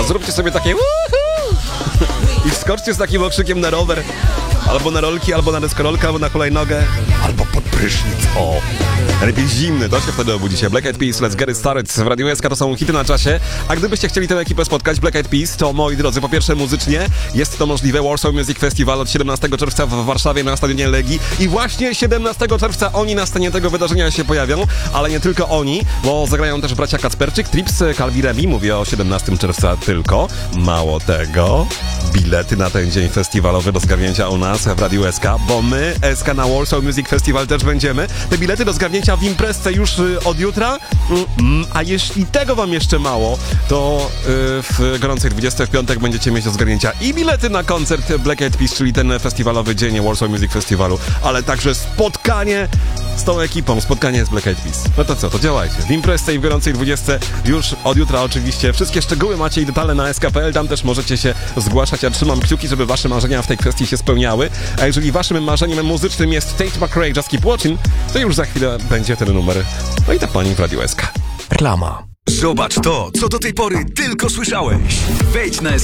Zróbcie sobie takie i wskoczcie z takim okrzykiem na rower, albo na rolki, albo na deskorolkę, albo na hulajnogę, albo pod prysznic. O, lepiej zimny, to się wtedy obudzicie. Black Eyed Peas, Let's Get It Started w Radiu SK, to są hity na czasie. A gdybyście chcieli tę ekipę spotkać, Black Eyed Peas, to moi drodzy, po pierwsze muzycznie jest to możliwe. Warsaw Music Festival od 17 czerwca w Warszawie na stadionie Legii i właśnie 17 czerwca oni na scenie tego wydarzenia się pojawią, ale nie tylko oni, bo zagrają też bracia Kacperczyk, Trips, Calvi Remi, mówię o 17 czerwca tylko. Mało tego, bilety na ten dzień festiwalowy do zgarnięcia u nas w Radiu SK, bo my SK na Warsaw Music Festival też będziemy. Te bilety do zgarnięcia w imprezce już od jutra, a jeśli tego wam jeszcze mało, to w gorącej 20 w piątek będziecie mieć do zgarnięcia i bilety na koncert Black Eyed Peas, czyli ten festiwalowy dzień Warsaw Music Festiwalu, ale także spotkanie z tą ekipą, spotkanie z Black Eyed Peas. No to co, to działajcie. W imprezce i w gorącej 20 już od jutra oczywiście. Wszystkie szczegóły macie i detale na sk.pl, tam też możecie się zgłaszać. Ja trzymam kciuki, żeby wasze marzenia w tej kwestii się spełniały. A jeżeli waszym marzeniem muzycznym jest Tate McRae, Just Keep Watching, to już za chwilę będzie ten numer. No i ta pani w Radiu SK. Reklama. Zobacz to, co do tej pory tylko słyszałeś. Wejdź na